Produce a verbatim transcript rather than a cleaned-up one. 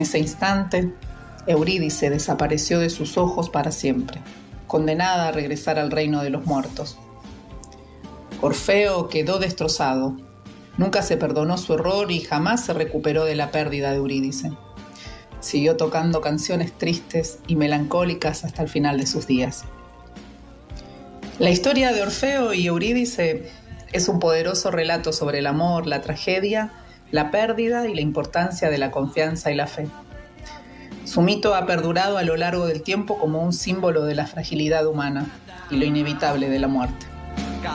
En ese instante, Eurídice desapareció de sus ojos para siempre, condenada a regresar al reino de los muertos. Orfeo quedó destrozado. Nunca se perdonó su error y jamás se recuperó de la pérdida de Eurídice. Siguió tocando canciones tristes y melancólicas hasta el final de sus días. La historia de Orfeo y Eurídice es un poderoso relato sobre el amor, la tragedia, la pérdida y la importancia de la confianza y la fe. Su mito ha perdurado a lo largo del tiempo como un símbolo de la fragilidad humana y lo inevitable de la muerte.